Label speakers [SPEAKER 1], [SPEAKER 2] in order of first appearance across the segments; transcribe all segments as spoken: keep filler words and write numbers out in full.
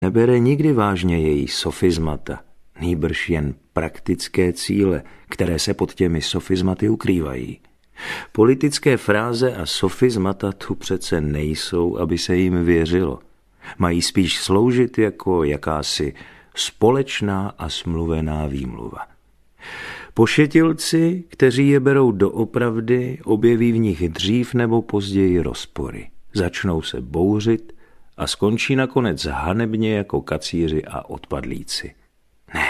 [SPEAKER 1] nebere nikdy vážně její sofismata, nýbrž jen praktické cíle, které se pod těmi sofismaty ukrývají. Politické fráze a sofismata tu přece nejsou, aby se jim věřilo. Mají spíš sloužit jako jakási společná a smluvená výmluva. Pošetilci, kteří je berou doopravdy, objeví v nich dřív nebo později rozpory. Začnou se bouřit a skončí nakonec hanebně jako kacíři a odpadlíci. Ne.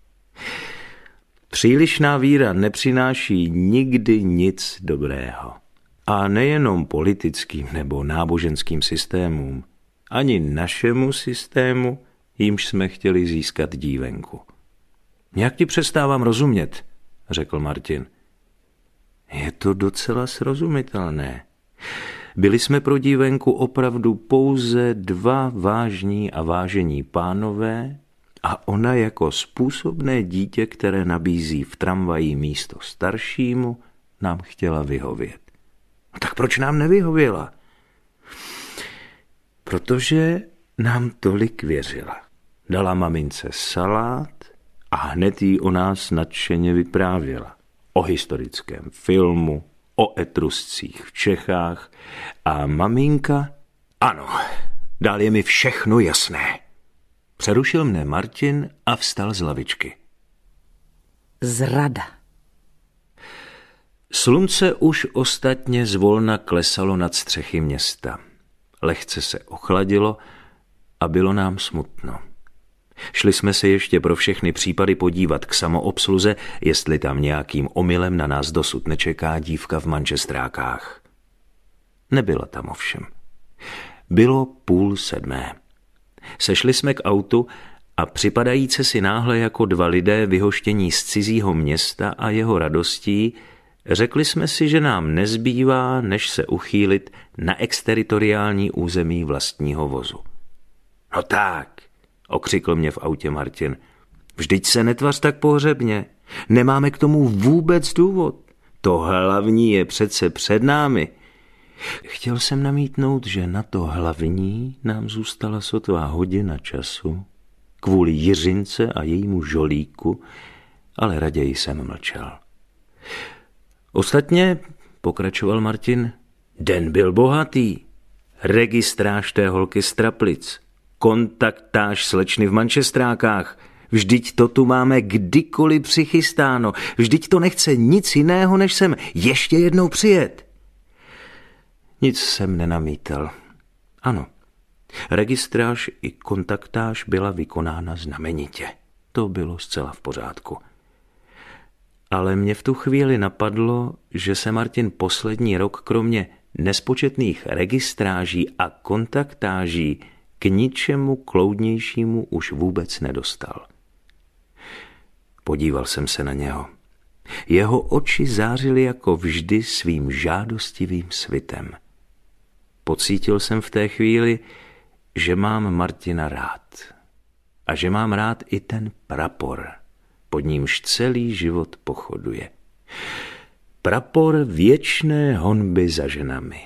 [SPEAKER 1] Přílišná víra nepřináší nikdy nic dobrého. A nejenom politickým nebo náboženským systémům, ani našemu systému, jímž jsme chtěli získat dívenku. Jak ti přestávám rozumět, řekl Martin. Je to docela srozumitelné. Byli jsme pro dívenku opravdu pouze dva vážní a vážení pánové a ona jako způsobné dítě, které nabízí v tramvaji místo staršímu, nám chtěla vyhovět. No tak proč nám nevyhověla? Protože nám tolik věřila. Dala mamince salát a hned jí o nás nadšeně vyprávěla. O historickém filmu, o Etruscích v Čechách a maminka... Ano, dál je mi všechno jasné. Přerušil mne Martin a vstal z lavičky.
[SPEAKER 2] Zrada.
[SPEAKER 1] Slunce už ostatně zvolna klesalo nad střechy města. Lehce se ochladilo a bylo nám smutno. Šli jsme se ještě pro všechny případy podívat k samoobsluze, jestli tam nějakým omylem na nás dosud nečeká dívka v mančestrákách. Nebyla tam ovšem. Bylo půl sedmé. Sešli jsme k autu a připadajíce si náhle jako dva lidé vyhoštění z cizího města a jeho radostí, řekli jsme si, že nám nezbývá, než se uchýlit na exteritoriální území vlastního vozu. No tak, okřikl mě v autě Martin, vždyť se netvař tak pohřebně, nemáme k tomu vůbec důvod. To hlavní je přece před námi. Chtěl jsem namítnout, že na to hlavní nám zůstala sotva hodina času, kvůli Jiřince a jejímu žolíku, ale raději jsem mlčel. Ostatně, pokračoval Martin, den byl bohatý. Registráž té holky z Traplic, kontaktáž slečny v mančestrákách, vždyť to tu máme kdykoliv přichystáno, vždyť to nechce nic jiného, než sem ještě jednou přijet. Nic jsem nenamítal. Ano, registráž i kontaktáž byla vykonána znamenitě. To bylo zcela v pořádku. Ale mě v tu chvíli napadlo, že se Martin poslední rok kromě nespočetných registráží a kontaktáží k ničemu kloudnějšímu už vůbec nedostal. Podíval jsem se na něho. Jeho oči zářily jako vždy svým žádostivým svitem. Pocítil jsem v té chvíli, že mám Martina rád. A že mám rád i ten prapor, pod nímž celý život pochoduje. Prapor věčné honby za ženami.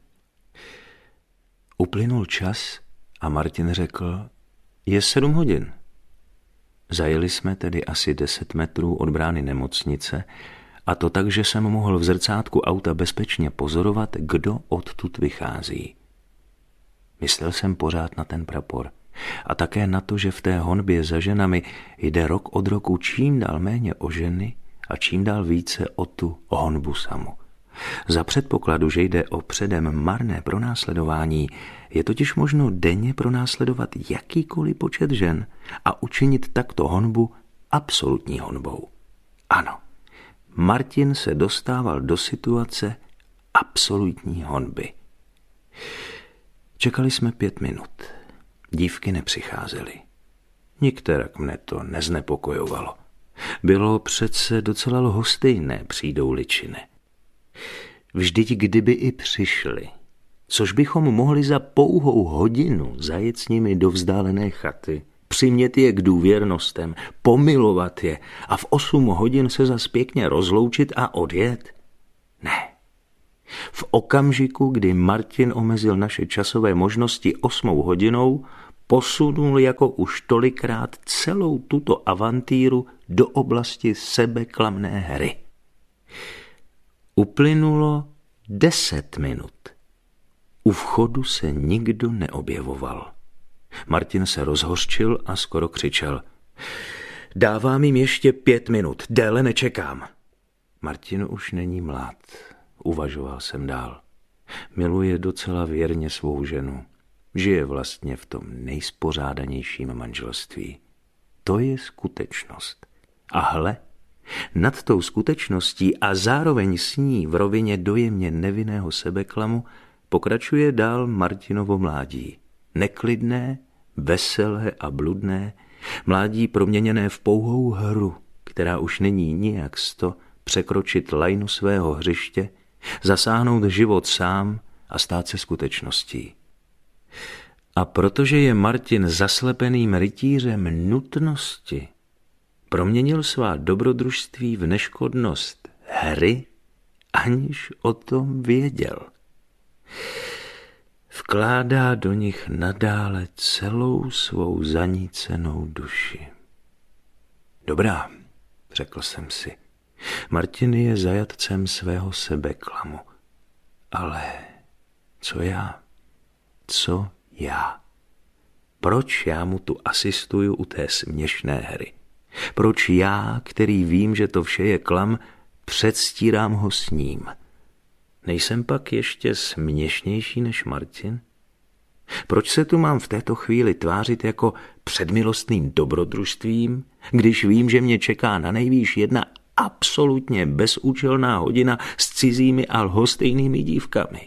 [SPEAKER 1] Uplynul čas a Martin řekl, je sedm hodin. Zajeli jsme tedy asi deset metrů od brány nemocnice a to tak, že jsem mohl v zrcátku auta bezpečně pozorovat, kdo odtud vychází. Myslel jsem pořád na ten prapor a také na to, že v té honbě za ženami jde rok od roku čím dál méně o ženy a čím dál více o tu honbu samu. Za předpokladu, že jde o předem marné pronásledování, je totiž možno denně pronásledovat jakýkoliv počet žen a učinit takto honbu absolutní honbou. Ano, Martin se dostával do situace absolutní honby. Čekali jsme pět minut. Dívky nepřicházely. Nikterak mne to neznepokojovalo. Bylo přece docela lhostejné, přijdou-li či ne. Vždyť kdyby i přišli, což bychom mohli za pouhou hodinu zajet s nimi do vzdálené chaty, přimět je k důvěrnostem, pomilovat je a v osm hodin se zas pěkně rozloučit a odjet? Ne. V okamžiku, kdy Martin omezil naše časové možnosti osmou hodinou, posunul jako už tolikrát celou tuto avantýru do oblasti sebeklamné hry. Uplynulo deset minut. U vchodu se nikdo neobjevoval. Martin se rozhořčil a skoro křičel. Dávám jim ještě pět minut, déle nečekám. Martin už není mlád, uvažoval jsem dál. Miluje docela věrně svou ženu. Žije vlastně v tom nejspořádanějším manželství. To je skutečnost. A hle, nad tou skutečností a zároveň s ní v rovině dojemně nevinného sebeklamu pokračuje dál Martinovo mládí. Neklidné, veselé a bludné, mládí proměněné v pouhou hru, která už není nijak sto překročit lajnu svého hřiště, zasáhnout život sám a stát se skutečností. A protože je Martin zaslepeným rytířem nutnosti, proměnil svá dobrodružství v neškodnost hry, aniž o tom věděl. Vkládá do nich nadále celou svou zanícenou duši. Dobrá, řekl jsem si, Martin je zajatcem svého sebeklamu. Ale co já? Co já? Proč já mu tu asistuju u té směšné hry? Proč já, který vím, že to vše je klam, předstírám ho s ním? Nejsem pak ještě směšnější než Martin? Proč se tu mám v této chvíli tvářit jako předmilostným dobrodružstvím, když vím, že mě čeká na nejvýš jedna absolutně bezúčelná hodina s cizími a lhostejnými dívkami?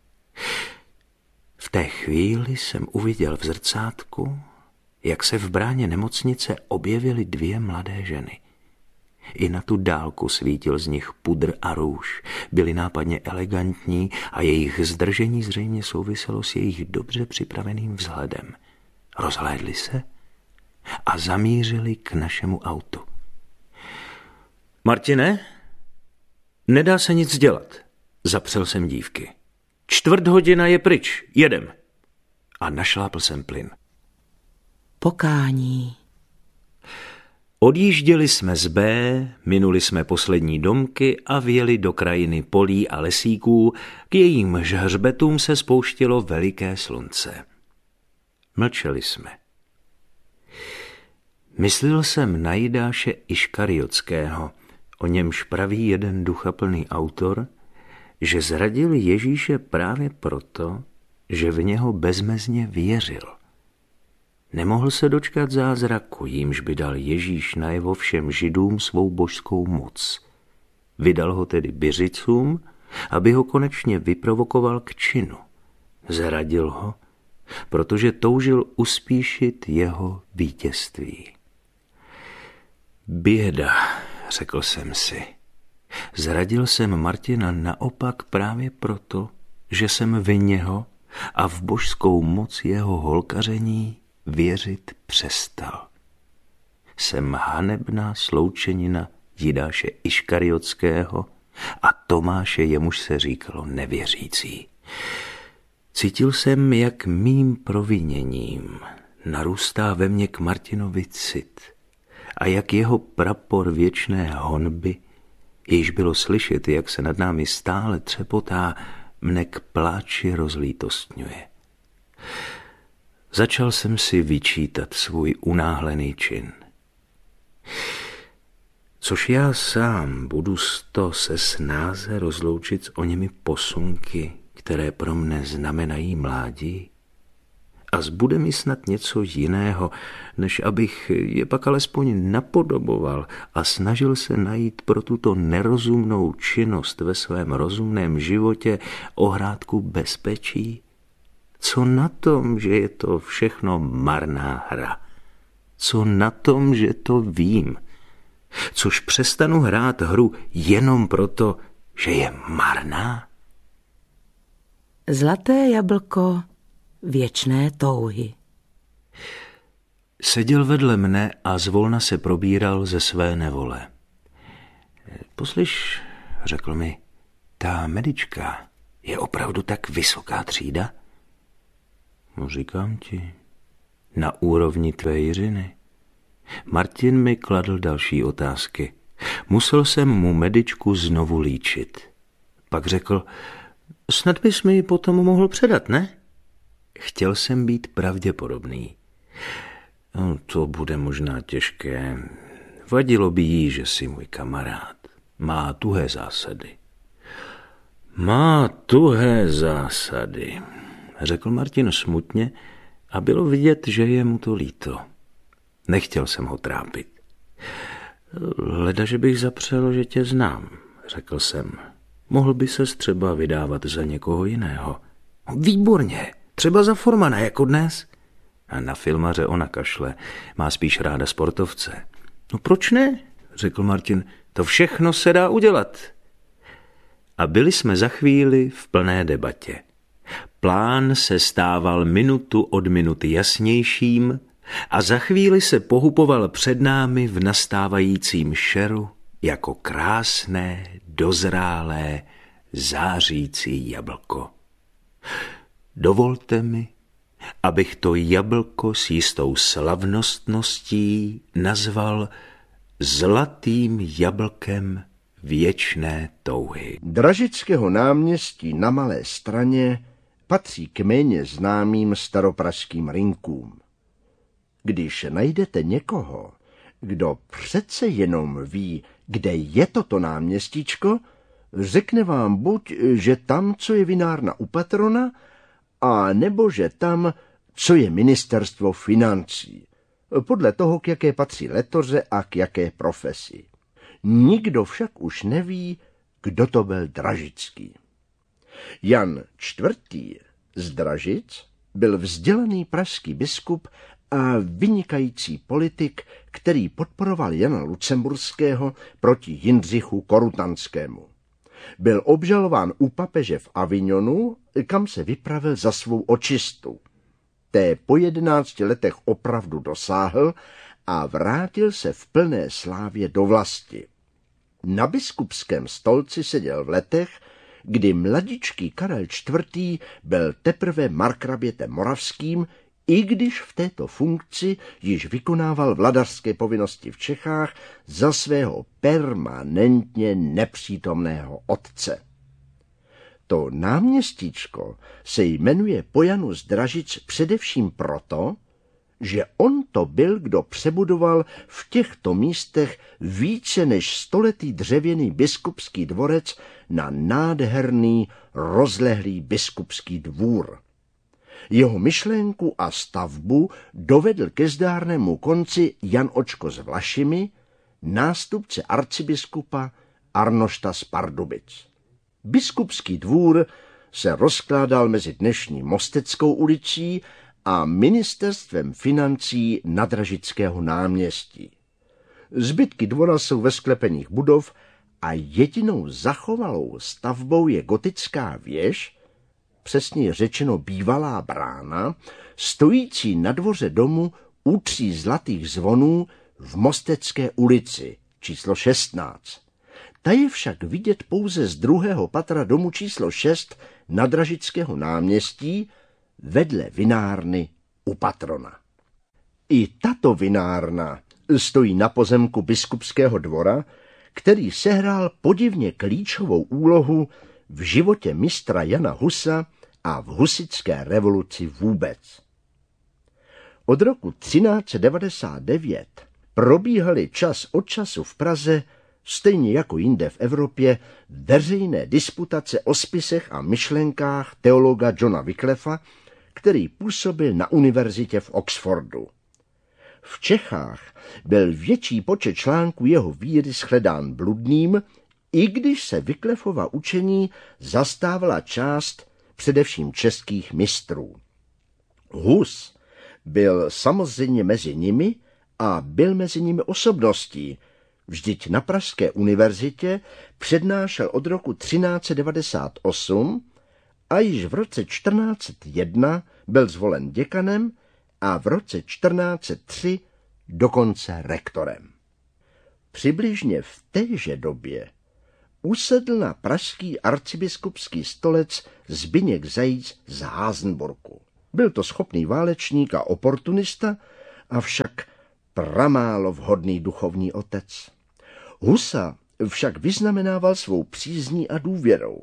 [SPEAKER 1] V té chvíli jsem uviděl v zrcátku, jak se v bráně nemocnice objevily dvě mladé ženy. I na tu dálku svítil z nich pudr a růž, byli nápadně elegantní a jejich zdržení zřejmě souviselo s jejich dobře připraveným vzhledem. Rozhlédli se a zamířili k našemu autu. Martine, nedá se nic dělat, zapřel jsem dívky. Čtvrt hodina je pryč, jedem. A našlápl jsem plyn.
[SPEAKER 2] Pokání.
[SPEAKER 1] Odjížděli jsme z B, minuli jsme poslední domky a vjeli do krajiny polí a lesíků, k jejímž hřbetům se spouštělo veliké slunce. Mlčeli jsme. Myslel jsem na Jidáše Iškariotského, o němž praví jeden duchaplný autor, že zradil Ježíše právě proto, že v něho bezmezně věřil. Nemohl se dočkat zázraku, jímž by dal Ježíš najevo všem Židům svou božskou moc. Vydal ho tedy Byřicům, aby ho konečně vyprovokoval k činu. Zradil ho, protože toužil uspíšit jeho vítězství. Běda, řekl jsem si. Zradil jsem Martina naopak právě proto, že jsem v něho a v božskou moc jeho holkaření věřit přestal. Jsem hanebná sloučenina Jidáše Iškariotského a Tomáše, jemuž se říkalo nevěřící. Cítil jsem, jak mým proviněním narůstá ve mně k Martinovi cit a jak jeho prapor věčné honby, jež bylo slyšet, jak se nad námi stále třepotá, mne k pláči rozlítostňuje. Začal jsem si vyčítat svůj unáhlený čin. Což já sám budu sto se snáze rozloučit s oněmi posunky, které pro mne znamenají mládí? A zbude mi snad něco jiného, než abych je pak alespoň napodoboval a snažil se najít pro tuto nerozumnou činnost ve svém rozumném životě ohrádku bezpečí? Co na tom, že je to všechno marná hra? Co na tom, že to vím? Což přestanu hrát hru jenom proto, že je marná?
[SPEAKER 2] Zlaté jablko věčné touhy.
[SPEAKER 1] Seděl vedle mne a zvolna se probíral ze své nevole. Poslyš, řekl mi, ta medička je opravdu tak vysoká třída? No, říkám ti, Na úrovni tvé Jiřiny. Martin mi kladl další otázky. Musel jsem mu medičku znovu líčit. Pak řekl, snad bys mi ji potom mohl předat, ne? Chtěl jsem být pravděpodobný. No, to bude možná těžké. Vadilo by jí, že jsi můj kamarád. Má tuhé zásady. Má tuhé zásady, řekl Martin smutně a bylo vidět, že je mu to líto. Nechtěl jsem ho trápit. Leda, že bych zapřel, že tě znám, řekl jsem. Mohl by ses třeba vydávat za někoho jiného. Výborně, třeba za Formana, jako dnes. A na filmaře ona kašle, má spíš ráda sportovce. No proč ne, řekl Martin, to všechno se dá udělat. A byli jsme za chvíli v plné debatě. Plán se stával minutu od minuty jasnějším a za chvíli se pohupoval před námi v nastávajícím šeru jako krásné, dozrálé, zářící jablko. Dovolte mi, abych to jablko s jistou slavnostností nazval zlatým jablkem věčné touhy.
[SPEAKER 3] Dražického náměstí na Malé Straně patří k méně známým staropražským rinkům. Když najdete někoho, kdo přece jenom ví, kde je toto náměstíčko, řekne vám buď, že tam, co je vinárna u patrona, a nebo že tam, co je ministerstvo financí, podle toho, k jaké patří letoře a k jaké profesi. Nikdo však už neví, kdo to byl Dražický. Jan čtvrtý z Dražic byl vzdělaný pražský biskup a vynikající politik, který podporoval Jana Lucemburského proti Jindřichu Korutanskému. Byl obžalován u papeže v Avignonu, kam se vypravil za svou očistu. Té po jedenácti letech opravdu dosáhl a vrátil se v plné slávě do vlasti. Na biskupském stolci seděl v letech, kdy mladičký Karel čtvrtý byl teprve markrabětem moravským, i když v této funkci již vykonával vladařské povinnosti v Čechách za svého permanentně nepřítomného otce. To náměstíčko se jmenuje po Janu z Dražic především proto, že on to byl, kdo přebudoval v těchto místech více než stoletý dřevěný biskupský dvorec na nádherný, rozlehlý biskupský dvůr. Jeho myšlenku a stavbu dovedl ke zdárnému konci Jan Očko s Vlašimi, nástupce arcibiskupa Arnošta z Pardubic. Biskupský dvůr se rozkládal mezi dnešní Mosteckou ulicí a ministerstvem financí na Dražického náměstí. Zbytky dvora jsou ve sklepených budov a jedinou zachovalou stavbou je gotická věž, přesně řečeno bývalá brána, stojící na dvoře domu u tří zlatých zvonů v Mostecké ulici číslo šestnáct. Ta je však vidět pouze z druhého patra domu číslo šest na Dražického náměstí vedle vinárny u patrona. I tato vinárna stojí na pozemku biskupského dvora, který sehrál podivně klíčovou úlohu v životě mistra Jana Husa a v husitské revoluci vůbec. Od roku třináct set devadesát devět probíhaly čas od času v Praze, stejně jako jinde v Evropě, veřejné disputace o spisech a myšlenkách teologa Johna Wycliffa, který působil na univerzitě v Oxfordu. V Čechách byl větší počet článků jeho víry shledán bludným, i když se Wycliffova učení zastávala část především českých mistrů. Hus byl samozřejmě mezi nimi a byl mezi nimi osobností. Vždyť na Pražské univerzitě přednášel od roku třináct set devadesát osm a již v roce čtrnáct set jedna byl zvolen děkanem a v roce čtrnáct set tři dokonce rektorem. Přibližně v téže době usedl na pražský arcibiskupský stolec Zbyněk Zajíc z Házenburku. Byl to schopný válečník a oportunista, avšak pramálo vhodný duchovní otec. Husa však vyznamenával svou přízní a důvěrou.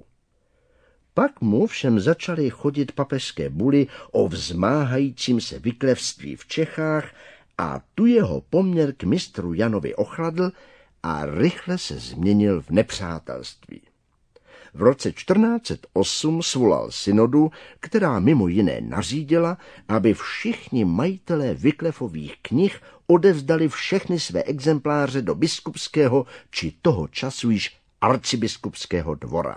[SPEAKER 3] Pak mu všem začaly chodit papežské buly o vzmáhajícím se vyklevství v Čechách a tu jeho poměr k mistru Janovi ochladl a rychle se změnil v nepřátelství. V roce čtrnáct set osm svolal synodu, která mimo jiné nařídila, aby všichni majitelé Wyclifových knih odevzdali všechny své exempláře do biskupského či toho času již arcibiskupského dvora.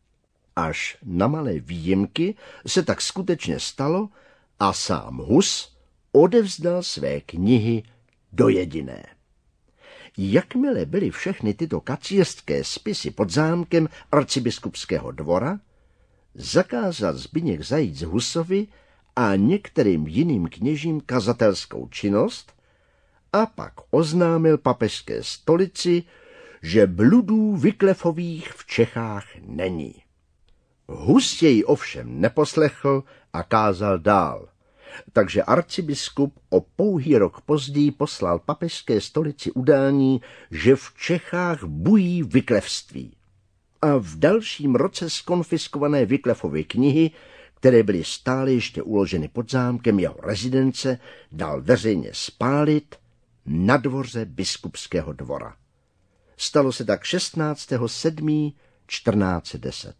[SPEAKER 3] Až na malé výjimky se tak skutečně stalo a sám Hus odevzdal své knihy do jediné. Jakmile byly všechny tyto kacířské spisy pod zámkem arcibiskupského dvora, zakázal Zbyněk Zajíc Husovi a některým jiným kněžím kazatelskou činnost a pak oznámil papežské stolici, že bludů Wyclifových v Čechách není. Hus jej ovšem neposlechl a kázal dál, takže arcibiskup o pouhý rok později poslal papežské stolici udání, že v Čechách bují vyklevství. A v dalším roce zkonfiskované Wyclifovy knihy, které byly stále ještě uloženy pod zámkem jeho rezidence, dal veřejně spálit na dvoře biskupského dvora. Stalo se tak šestnáctého sedmého čtrnáct set deset.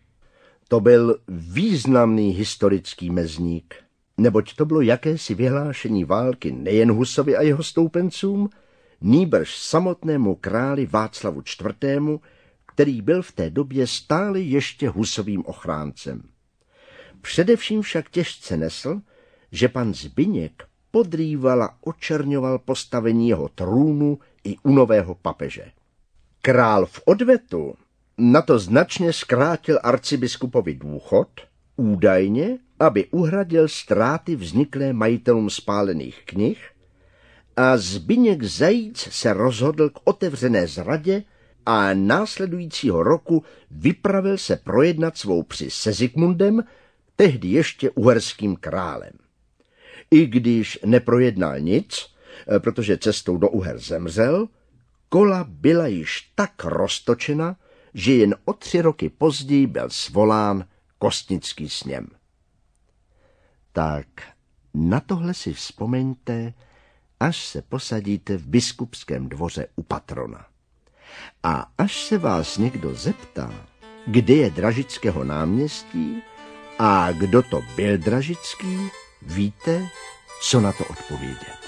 [SPEAKER 3] To byl významný historický mezník, neboť to bylo jakési vyhlášení války nejen Husovi a jeho stoupencům, nýbrž samotnému králi Václavu čtvrtému, který byl v té době stále ještě Husovým ochráncem. Především však těžce nesl, že pan Zbyněk podrýval a očerňoval postavení jeho trůnu i u nového papeže. Král v odvetu na to značně zkrátil arcibiskupovi důchod, údajně, aby uhradil ztráty vzniklé majitelům spálených knih, a Zbyněk Zajíc se rozhodl k otevřené zradě a následujícího roku vypravil se projednat svou při se Zikmundem, tehdy ještě uherským králem. I když neprojednal nic, protože cestou do Uher zemřel, kola byla již tak roztočena, že jen o tři roky později byl svolán kostnický sněm. Tak na tohle si vzpomeňte, až se posadíte v biskupském dvoře u patrona. A až se vás někdo zeptá, kde je Dražického náměstí a kdo to byl Dražický, víte, co na to odpovědět.